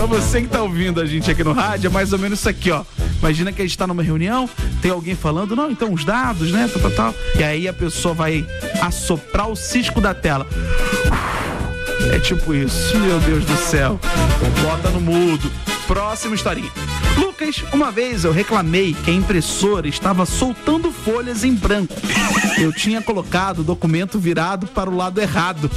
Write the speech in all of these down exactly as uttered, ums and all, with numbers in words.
Pra você que tá ouvindo a gente aqui no rádio, é mais ou menos isso aqui, ó. Imagina que a gente tá numa reunião, tem alguém falando, não, então os dados, né, tal, tal, tal. E aí a pessoa vai assoprar o cisco da tela. É tipo isso, meu Deus do céu. Bota no mudo. Próxima historinha. Lucas, uma vez eu reclamei que a impressora estava soltando folhas em branco. Eu tinha colocado o documento virado para o lado errado.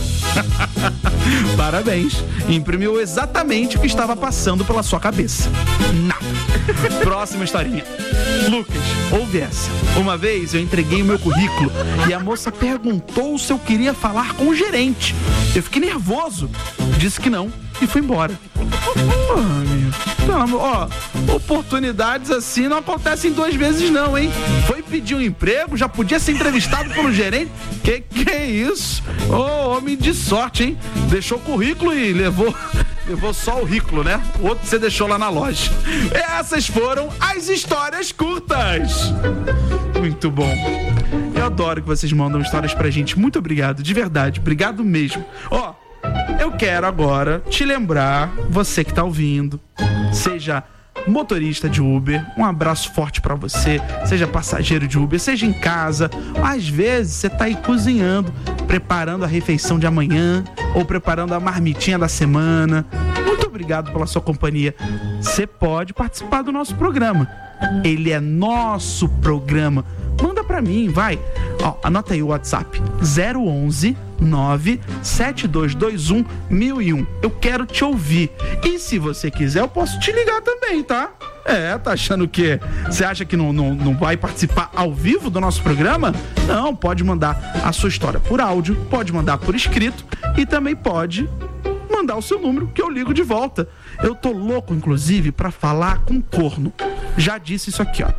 Parabéns. Imprimiu exatamente o que estava passando pela sua cabeça. Nada. Próxima historinha. Lucas, ouve essa. Uma vez eu entreguei o meu currículo e a moça perguntou se eu queria falar com o gerente. Eu fiquei nervoso. Disse que não e fui embora. Oh, meu. Ó, oportunidades assim não acontecem duas vezes não, hein? Foi pedir um emprego, já podia ser entrevistado pelo gerente. Que que é isso? Ô, oh, homem de sorte, hein? Deixou o currículo e levou... Levou só o rículo, né? O outro você deixou lá na loja. Essas foram as histórias curtas. Muito bom. Eu adoro que vocês mandam histórias pra gente. Muito obrigado, de verdade. Obrigado mesmo. Ó, eu quero agora te lembrar, você que tá ouvindo, seja motorista de Uber, um abraço forte pra você, seja passageiro de Uber, seja em casa, às vezes você tá aí cozinhando, preparando a refeição de amanhã ou preparando a marmitinha da semana. Muito obrigado pela sua companhia. Você pode participar do nosso programa. Ele é nosso programa. Manda pra mim, vai. Ó, anota aí o WhatsApp. zero onze nove sete dois dois um mil e um. Eu quero te ouvir. E se você quiser, eu posso te ligar também, tá? É, tá achando que você acha que não, não, não vai participar ao vivo do nosso programa? Não, pode mandar a sua história por áudio, pode mandar por escrito e também pode mandar o seu número que eu ligo de volta. Eu tô louco, inclusive, pra falar com corno. Já disse isso aqui, ó.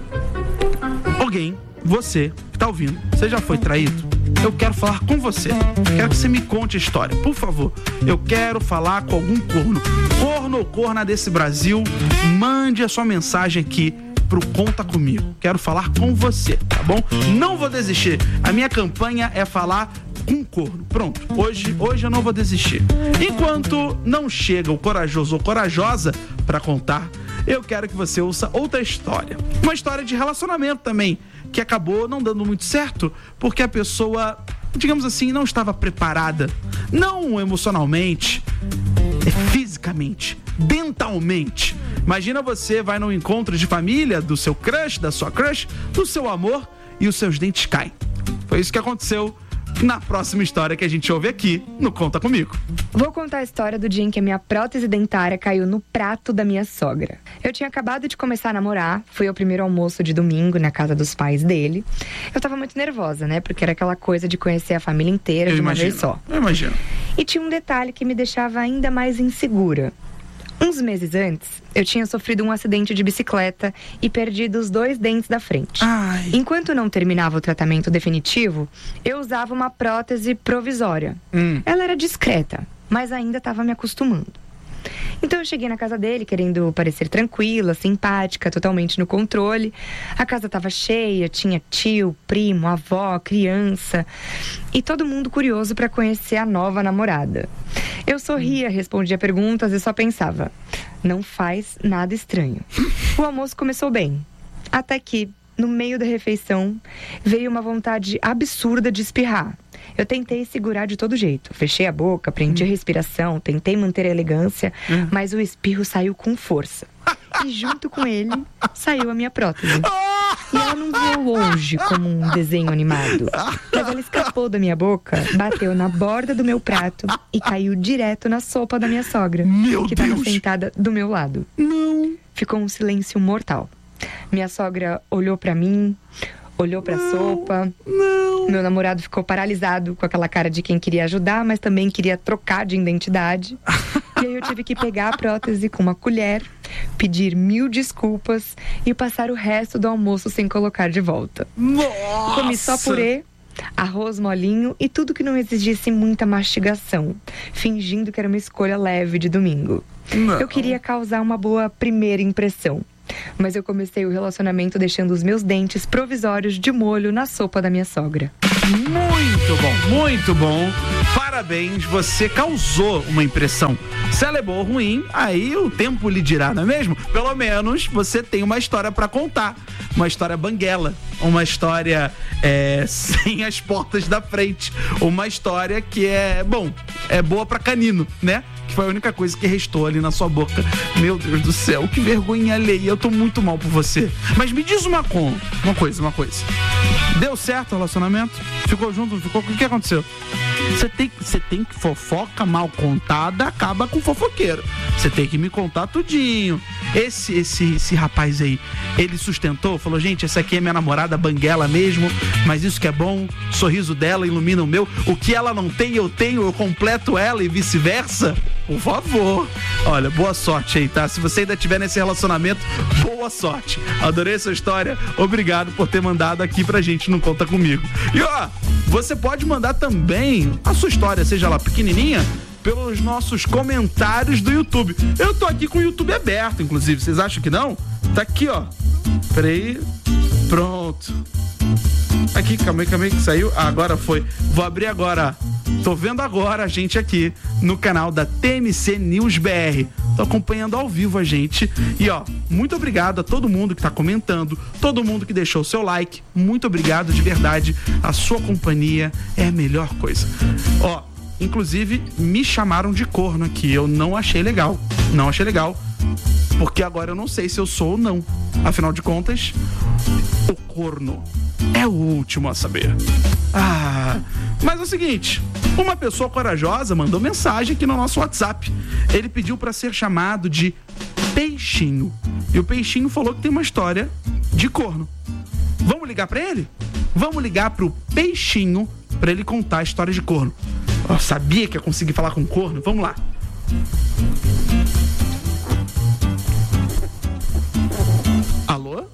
Alguém, você que tá ouvindo, você já foi traído? Eu quero falar com você. Quero que você me conte a história, por favor. Eu quero falar com algum corno. Corno ou corna desse Brasil, mande a sua mensagem aqui pro Conta Comigo. Quero falar com você, tá bom? Não vou desistir. A minha campanha é falar com corno. Pronto. Hoje, hoje eu não vou desistir. Enquanto não chega o corajoso ou corajosa pra contar, eu quero que você ouça outra história. Uma história de relacionamento também, que acabou não dando muito certo, porque a pessoa, digamos assim, não estava preparada. Não emocionalmente, fisicamente, dentalmente. Imagina você vai num encontro de família do seu crush, da sua crush, do seu amor, e os seus dentes caem. Foi isso que aconteceu na próxima história que a gente ouve aqui no Conta Comigo. Vou contar a história do dia em que a minha prótese dentária caiu no prato da minha sogra. Eu tinha acabado de começar a namorar, fui ao primeiro almoço de domingo na casa dos pais dele. Eu tava muito nervosa, né? Porque era aquela coisa de conhecer a família inteira eu de uma imagino, vez só. Eu imagino. E tinha um detalhe que me deixava ainda mais insegura. Uns meses antes, eu tinha sofrido um acidente de bicicleta e perdido os dois dentes da frente. Ai. Enquanto não terminava o tratamento definitivo, eu usava uma prótese provisória. Hum. Ela era discreta, mas ainda estava me acostumando. Então eu cheguei na casa dele querendo parecer tranquila, simpática, totalmente no controle. A casa estava cheia, tinha tio, primo, avó, criança e todo mundo curioso para conhecer a nova namorada. Eu sorria, respondia perguntas e só pensava, não faz nada estranho. O almoço começou bem, até que, no meio da refeição, veio uma vontade absurda de espirrar. Eu tentei segurar de todo jeito. Fechei a boca, prendi a respiração, tentei manter a elegância, mas o espirro saiu com força. E junto com ele, saiu a minha prótese. E ela não voou longe como um desenho animado. Mas ela escapou da minha boca, bateu na borda do meu prato e caiu direto na sopa da minha sogra, Meu que estava Deus. sentada do meu lado. Não. Ficou um silêncio mortal. Minha sogra olhou pra mim, olhou pra não, sopa. Não. Meu namorado ficou paralisado, com aquela cara de quem queria ajudar, mas também queria trocar de identidade. E aí eu tive que pegar a prótese com uma colher, pedir mil desculpas e passar o resto do almoço sem colocar de volta. Nossa. Comi só purê, arroz molinho e tudo que não exigisse muita mastigação, fingindo que era uma escolha leve de domingo. Não. Eu queria causar uma boa primeira impressão, mas eu comecei o relacionamento deixando os meus dentes provisórios de molho na sopa da minha sogra. Muito bom, muito bom. Para parabéns, você causou uma impressão. Se ela é boa ou ruim, aí o tempo lhe dirá, não é mesmo? Pelo menos você tem uma história pra contar. Uma história banguela, uma história é, sem as portas da frente, uma história que é, bom, é boa pra canino, né? Que foi a única coisa que restou ali na sua boca. Meu Deus do céu, que vergonha alheia, eu tô muito mal por você. Mas me diz uma, com, uma coisa, uma coisa. Deu certo o relacionamento? Ficou junto? Ficou? O que aconteceu? Você tem, você tem que fofoca mal contada acaba com fofoqueiro. Você tem que me contar tudinho. Esse, esse, esse rapaz aí, ele sustentou, falou, gente, essa aqui é minha namorada banguela mesmo, mas isso que é bom, o sorriso dela ilumina o meu, o que ela não tem eu tenho, eu completo ela e vice-versa. Por favor. Olha, boa sorte aí, tá? Se você ainda estiver nesse relacionamento, boa sorte. Adorei essa história. Obrigado por ter mandado aqui pra gente no Conta Comigo. E ó, você pode mandar também a sua história, seja lá pequenininha, pelos nossos comentários do YouTube. Eu tô aqui com o YouTube aberto, inclusive. Vocês acham que não? Tá aqui, ó. Peraí. Pronto. Aqui, calma aí, calma aí que saiu. Ah, agora foi. Vou abrir agora. Tô vendo agora a gente aqui no canal da T M C News B R. Tô acompanhando ao vivo a gente. E ó, muito obrigado a todo mundo que tá comentando, todo mundo que deixou o seu like. Muito obrigado de verdade. A sua companhia é a melhor coisa. Ó, inclusive me chamaram de corno aqui. Eu não achei legal. Não achei legal. Porque agora eu não sei se eu sou ou não. Afinal de contas, o corno é o último a saber. Ah, mas é o seguinte, uma pessoa corajosa mandou mensagem aqui no nosso WhatsApp. Ele pediu para ser chamado de Peixinho. E o Peixinho falou que tem uma história de corno. Vamos ligar para ele? Vamos ligar pro Peixinho para ele contar a história de corno. Eu sabia que ia conseguir falar com corno. Vamos lá. Alô?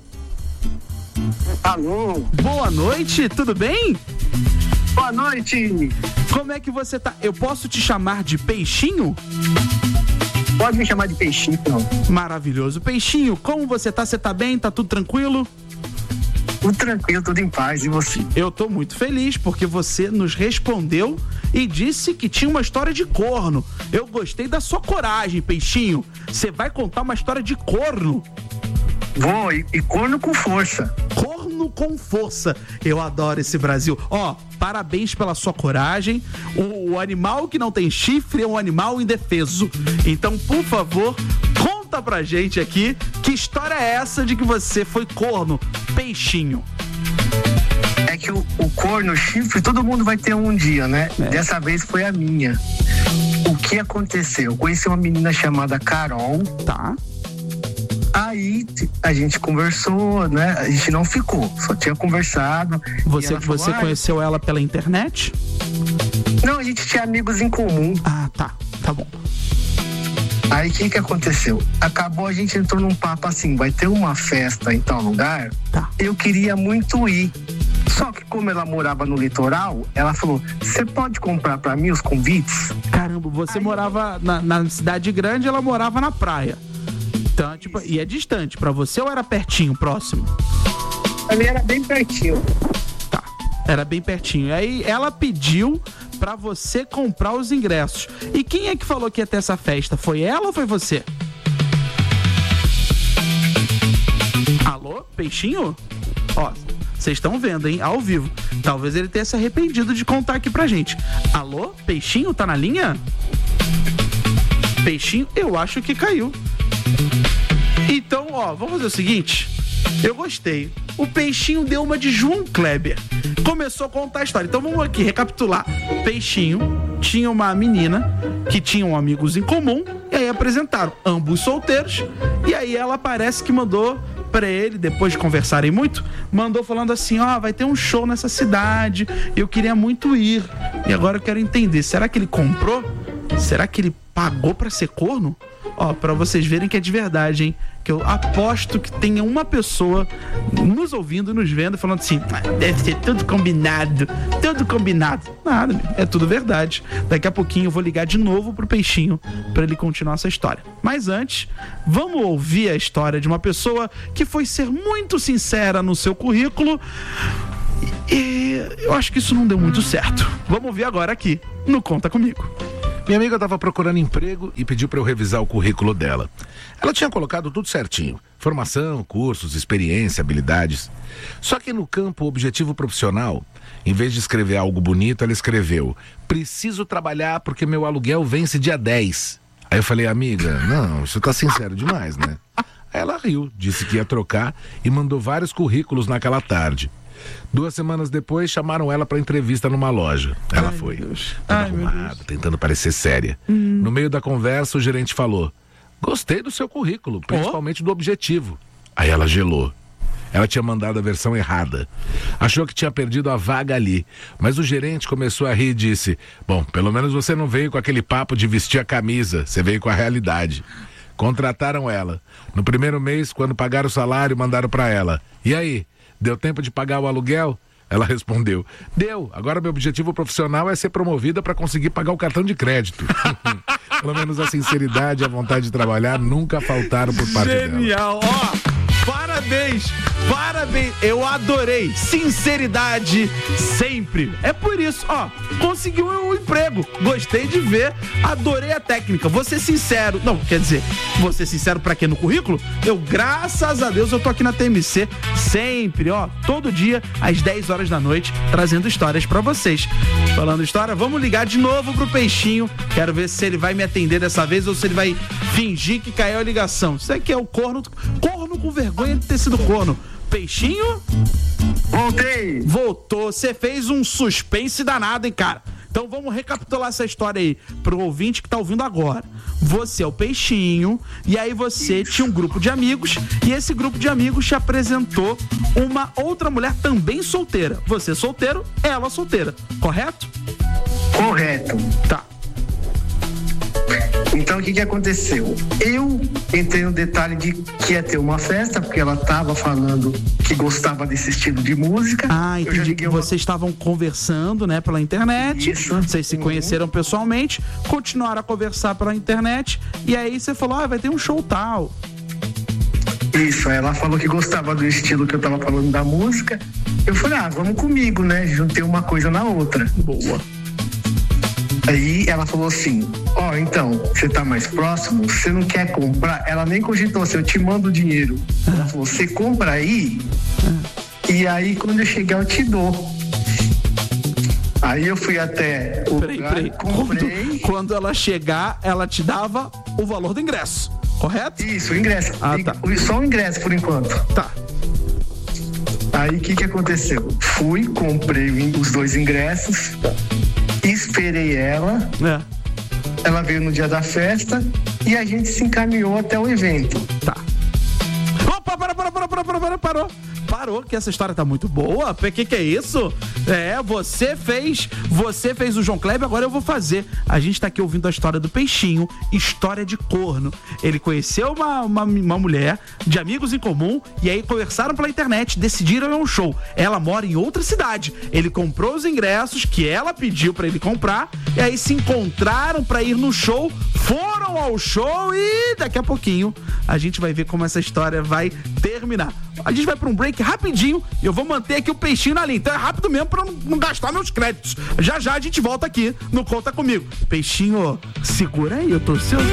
Alô? Boa noite, tudo bem? Boa noite. Como é que você tá? Eu posso te chamar de Peixinho? Pode me chamar de Peixinho, não. Maravilhoso. Peixinho, como você tá? Você tá bem? Tá tudo tranquilo? Tudo tranquilo, tudo em paz. E você? Eu tô muito feliz porque você nos respondeu e disse que tinha uma história de corno. Eu gostei da sua coragem, Peixinho. Você vai contar uma história de corno? Vou, e, e corno com força. Corno com força. Eu adoro esse Brasil. Ó, parabéns pela sua coragem. O, o animal que não tem chifre é um animal indefeso. Então, por favor, conta pra gente aqui que história é essa de que você foi corno, Peixinho. É que o, o corno, o chifre, todo mundo vai ter um dia, né? É. Dessa vez foi a minha. O que aconteceu? Eu conheci uma menina chamada Carol. Tá. Aí a gente conversou, né? A gente não ficou, só tinha conversado. Você, falou, você conheceu ela pela internet? Não, a gente tinha amigos em comum. Ah, tá. Tá bom. Aí o que que aconteceu? Acabou, a gente entrou num papo assim, vai ter uma festa em tal lugar. Tá. Eu queria muito ir. Só que como ela morava no litoral, ela falou, você pode comprar pra mim os convites? Caramba, você Aí, morava na, na cidade grande, ela morava na praia. Então, tipo, e é distante pra você ou era pertinho, próximo? Ali era bem pertinho. Tá, era bem pertinho. E aí ela pediu pra você comprar os ingressos. E quem é que falou que ia ter essa festa? Foi ela ou foi você? Alô, Peixinho? Ó, vocês estão vendo, hein? Ao vivo. Talvez ele tenha se arrependido de contar aqui pra gente. Alô, Peixinho, tá na linha? Peixinho, eu acho que caiu. Então, ó, vamos fazer o seguinte. Eu gostei. O Peixinho deu uma de João Kleber. Começou a contar a história. Então vamos aqui recapitular. Peixinho tinha uma menina que tinham amigos em comum. E aí apresentaram, ambos solteiros. E aí ela parece que mandou pra ele, depois de conversarem muito, mandou falando assim, ó, oh, vai ter um show nessa cidade, eu queria muito ir. E agora eu quero entender, será que ele comprou? Será que ele pagou pra ser corno? Ó, pra vocês verem que é de verdade, hein? Que eu aposto que tenha uma pessoa nos ouvindo, nos vendo, falando assim, ah, deve ser tudo combinado, tudo combinado. Nada, é tudo verdade. Daqui a pouquinho eu vou ligar de novo pro Peixinho pra ele continuar essa história. Mas antes, vamos ouvir a história de uma pessoa que foi ser muito sincera no seu currículo e eu acho que isso não deu muito certo. Vamos ver agora aqui no Conta Comigo. Minha amiga estava procurando emprego e pediu para eu revisar o currículo dela. Ela tinha colocado tudo certinho. Formação, cursos, experiência, habilidades. Só que no campo objetivo profissional, em vez de escrever algo bonito, ela escreveu: preciso trabalhar porque meu aluguel vence dia dez. Aí eu falei: amiga, não, isso tá sincero demais, né? Aí ela riu, disse que ia trocar e mandou vários currículos naquela tarde. Duas semanas depois, chamaram ela para entrevista numa loja. Ela Ai, foi, toda Ai, arrumada, tentando parecer séria. Hum. No meio da conversa, o gerente falou: gostei do seu currículo, principalmente oh? do objetivo. Aí ela gelou. Ela tinha mandado a versão errada. Achou que tinha perdido a vaga ali. Mas o gerente começou a rir e disse: bom, pelo menos você não veio com aquele papo de vestir a camisa, você veio com a realidade. Contrataram ela. No primeiro mês, quando pagaram o salário, mandaram para ela: e aí, deu tempo de pagar o aluguel? Ela respondeu: deu, agora meu objetivo profissional é ser promovida para conseguir pagar o cartão de crédito. Pelo menos a sinceridade e a vontade de trabalhar nunca faltaram por parte dela. Genial, ó! Parabéns, parabéns, eu adorei, sinceridade sempre, é por isso, ó, conseguiu um emprego, gostei de ver, adorei a técnica, vou ser sincero, não, quer dizer, vou ser sincero pra quê no currículo? Eu, graças a Deus, eu tô aqui na T M C sempre, ó, todo dia, às dez horas da noite, trazendo histórias pra vocês. Falando história, vamos ligar de novo pro Peixinho, quero ver se ele vai me atender dessa vez ou se ele vai fingir que caiu a ligação. Isso aqui é o corno, corno com vergonha de ter sido corno. Peixinho? Voltei! Voltou. Você fez um suspense danado, hein, cara? Então vamos recapitular essa história aí pro ouvinte que tá ouvindo agora. Você é o Peixinho, e aí você Isso. tinha um grupo de amigos, e esse grupo de amigos te apresentou uma outra mulher também solteira. Você solteiro, ela solteira, correto? Correto. Tá. Então, o que que aconteceu? Eu entrei no detalhe de que ia ter uma festa, porque ela estava falando que gostava desse estilo de música. Ah, entendi que uma... vocês estavam conversando, né, pela internet. Isso. Vocês se conheceram pessoalmente, continuaram a conversar pela internet, e aí você falou: ah, vai ter um show tal. Isso, ela falou que gostava do estilo que eu tava falando da música. Eu falei: ah, vamos comigo, né? Juntei uma coisa na outra. Boa. Aí ela falou assim: ó, oh, então, você tá mais próximo, você não quer comprar? Ela nem cogitou assim: eu te mando o dinheiro. Ela falou: você compra aí, e aí quando eu chegar eu te dou. Aí eu fui até o peraí, lugar, peraí. comprei. Quando, quando ela chegar, ela te dava o valor do ingresso, correto? Isso, o ingresso. Ah, tá. Só o ingresso por enquanto. Tá. Aí o que que aconteceu? Fui, comprei os dois ingressos, esperei ela, é. ela veio no dia da festa e a gente se encaminhou até o evento. Tá. Opa, para, para, para, para, para, para, parou. Parou, que essa história tá muito boa. O que que é isso? É, você fez, você fez o João Kleber, agora eu vou fazer. A gente tá aqui ouvindo a história do Peixinho, história de corno. Ele conheceu uma, uma, uma mulher de amigos em comum, e aí conversaram pela internet, decidiram ir a um show. Ela mora em outra cidade. Ele comprou os ingressos que ela pediu pra ele comprar, e aí se encontraram pra ir no show, foram ao show, e daqui a pouquinho a gente vai ver como essa história vai terminar. A gente vai pra um break rapidinho e eu vou manter aqui o Peixinho na linha. Então é rápido mesmo pra não, não gastar meus créditos. Já já a gente volta aqui no Conta Comigo. Peixinho, segura aí, eu tô seu...